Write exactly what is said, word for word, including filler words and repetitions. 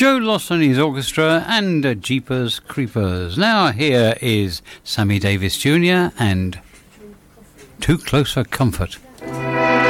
Joe Loss and his orchestra and uh, Jeepers Creepers. Now here is Sammy Davis Junior and Too Close for Comfort.